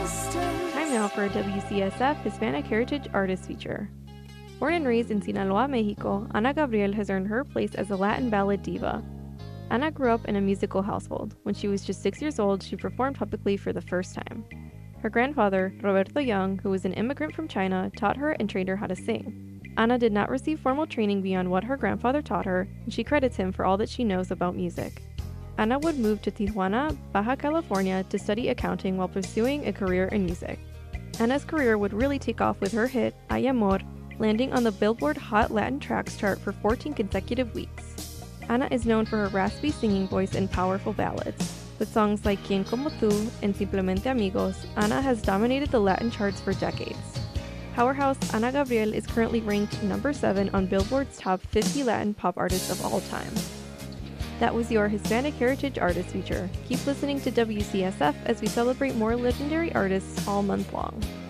Time now for a WCSF Hispanic Heritage Artist feature. Born and raised in Sinaloa, Mexico, Ana Gabriel has earned her place as a Latin ballad diva. Ana grew up in a musical household. When she was just 6 years old, she performed publicly for the first time. Her grandfather, Roberto Young, who was an immigrant from China, taught her and trained her how to sing. Ana did not receive formal training beyond what her grandfather taught her, and she credits him for all that she knows about music. Ana would move to Tijuana, Baja California to study accounting while pursuing a career in music. Ana's career would really take off with her hit, Ay Amor, landing on the Billboard Hot Latin Tracks chart for 14 consecutive weeks. Ana is known for her raspy singing voice and powerful ballads. With songs like Quien Como Tú and Simplemente Amigos, Ana has dominated the Latin charts for decades. Powerhouse Ana Gabriel is currently ranked number 7 on Billboard's top 50 Latin pop artists of all time. That was your Hispanic Heritage Artist feature. Keep listening to WCSF as we celebrate more legendary artists all month long.